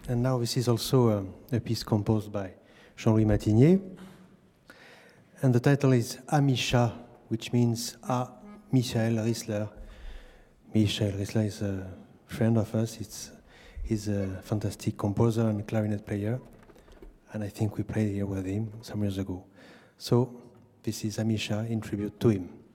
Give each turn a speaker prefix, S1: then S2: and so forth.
S1: And now this is also a piece composed by Jean-Louis Matigné. And the title is Amisha, which means Michael Rissler. Michael Rissler is a friend of us. He's a fantastic composer and clarinet player. And I think we played here with him some years ago. So this is Amisha in tribute to him.